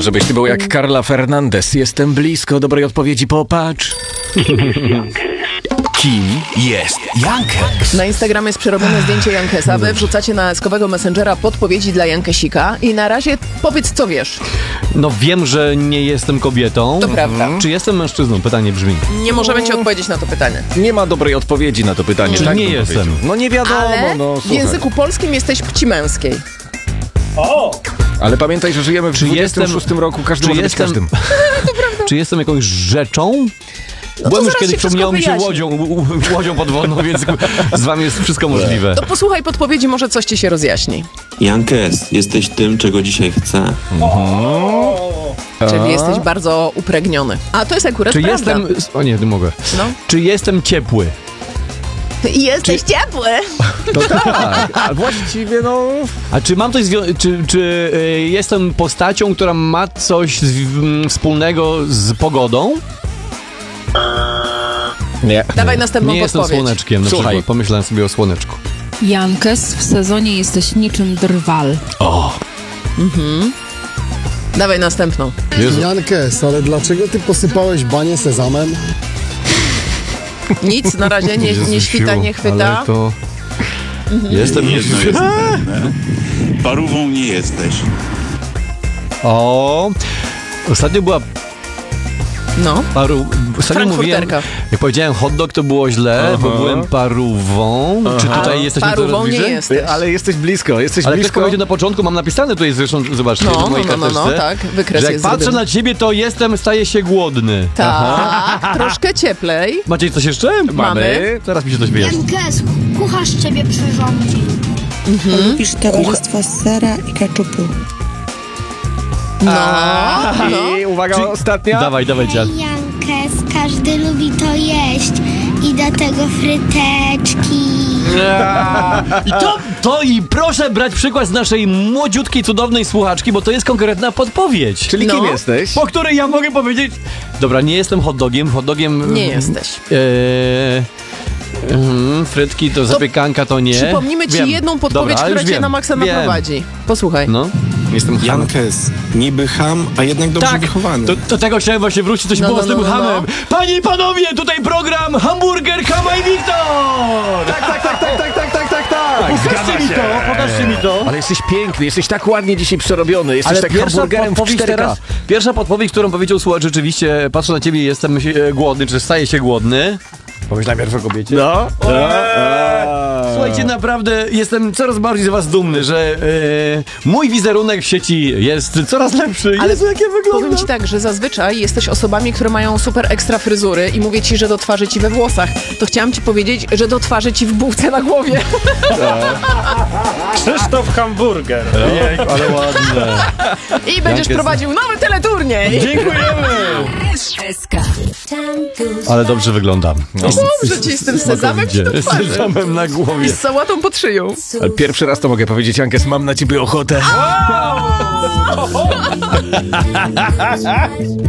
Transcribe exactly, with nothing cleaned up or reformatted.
Żebyś ty był jak Carla Fernandez. Jestem blisko dobrej odpowiedzi, popatrz. Kim jest Jankes? Na Instagramie jest przerobione zdjęcie Jankesa. Wy wrzucacie na eskowego Messengera podpowiedzi dla Jankesika i na razie powiedz, co wiesz. No wiem, że nie jestem kobietą. To prawda. Czy jestem mężczyzną? Pytanie brzmi. Nie możemy ci odpowiedzieć na to pytanie. Nie ma dobrej odpowiedzi na to pytanie. Czy tak nie bym jestem? powiedział. No nie wiadomo, Ale no w słuchaj. języku polskim jesteś płci męskiej. Ale pamiętaj, że żyjemy w Czy dwudziestym jestem- szóstym roku, każdy czy może jestem- być każdym. Czy jestem jakąś rzeczą? No Byłem to już zaraz kiedyś, ci wszystko wspomniałem się wyjaśnię. łodzią, u- u- łodzią podwodną, więc z wami jest wszystko możliwe. To posłuchaj podpowiedzi, może coś ci się rozjaśni. Jankes, jesteś tym, czego dzisiaj chcę. Czyli jesteś bardzo upragniony. A to jest akurat Czy prawda. jestem... O nie, nie mogę. No. Czy jestem ciepły? I jesteś ciepły. To tak, a właściwie no... A czy mam coś zwią- czy, czy y, jestem postacią, która ma coś z, m, wspólnego z pogodą? Nie. Dawaj następną Nie jestem podpowiedź. słoneczkiem, na Słuchaj. przykład. Pomyślałem sobie o słoneczku. Jankes, w sezonie jesteś niczym drwal. O! Dawaj następną. Jezu. Jankes, ale dlaczego ty posypałeś banie sezamem? Nic na razie, nie, nie świta, nie chwyta. Ale to... Jestem... Jedno jest pewne. Parówą nie jesteś. O! Ostatnio była No. paru... Ostatnio mówiłem... Frankfurterka. Jak powiedziałem hot dog, to było źle, bo Aha. byłem parówą. Czy tutaj jesteśmy Parówą coraz nie bliżej? jesteś. Ale jesteś blisko, jesteś Ale ktoś blisko. powiedział na początku, mam napisane tutaj zresztą, zobaczcie, No, w no, mojej no, no, no, karteczce, tak, wykres że jak jest patrzę zrobiony. na ciebie, to jestem, staję się głodny. Tak, troszkę cieplej. Macie coś jeszcze? Mamy. Zaraz mi się coś wyjaśni. Jankes, kucharz ciebie przyrządzi. Lubisz towarzystwo sera i keczupu. No, no. I uwaga, ostatnia. Dawaj, dawaj, cię. Jankes, każdy lubi to jeść i do tego fryteczki. I to, to i proszę brać przykład z naszej młodziutkiej, cudownej słuchaczki, bo to jest konkretna podpowiedź. Czyli No. kim jesteś? Po której ja mogę powiedzieć... Dobra, nie jestem hot dogiem, hot dogiem... Nie jesteś. Eee, mm, frytki to zapiekanka to nie. Przypomnimy ci Wiem. jedną podpowiedź, Dobra, która już cię wiem. na maksa Wiem. naprowadzi. Posłuchaj. No. Jestem Janek. Jankes, niby ham, a jednak dobrze Tak, wychowany. do, do tego chciałem właśnie wrócić, coś No, było no, z tym no, no, hamem. Panie i panowie, tutaj program Hamburger, Hama i Wiktor! Tak, tak, tak, tak, tak, tak, tak, tak, tak. Pokażcie mi to, pokażcie mi to. Ale jesteś piękny, jesteś tak ładnie dzisiaj przerobiony, jesteś Ale tak pierwsza hamburgerem w podpowiedź cztery K. teraz, pierwsza podpowiedź, którą powiedział słuchacz, rzeczywiście, patrzę na ciebie, jestem e, głodny, czy staję się głodny. Pomyślałem najpierw o kobiecie. No. Słuchajcie, naprawdę jestem coraz bardziej z was dumny, że e, mój wizerunek w sieci jest coraz lepszy. Ale Jezu, jak ja wyglądam. Powiem ci tak, że zazwyczaj jesteś osobami, które mają super ekstra fryzury i mówię ci, że do twarzy ci we włosach. To chciałam ci powiedzieć, że do twarzy ci w bułce na głowie. Krzysztof Hamburger. Ojej, ale ładne. I będziesz Jankes. prowadził nowy teleturniej. Dziękujemy. Ale dobrze wyglądam. No. Dobrze ci z tym sezamem ci do Z twarzy. sezamem na głowie. I z sałatą pod szyją. Ale pierwszy raz to mogę powiedzieć, Jankes, mam na ciebie ochotę.